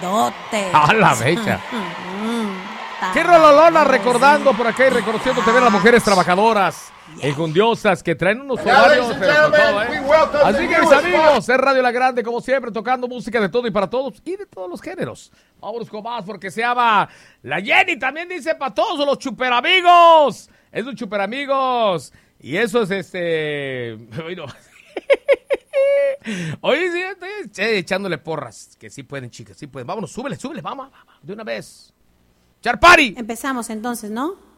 grandote. A la mecha. Qué rololona recordando por acá y reconociendo también a las mujeres trabajadoras, enjundiosas, que traen unos ovarios, pero con todo, Así que mis amigos, es Radio La Grande, como siempre, tocando música de todo y para todos y de todos los géneros. Vámonos con más porque se llama La Jenny, también dice para todos los chuperamigos. Es un chuperamigos. Y eso es Oye, sí, estoy echándole porras. Que sí pueden, chicas, sí pueden. Vámonos, súbele, vamos, de una vez. ¡Char party! Empezamos entonces, ¿no?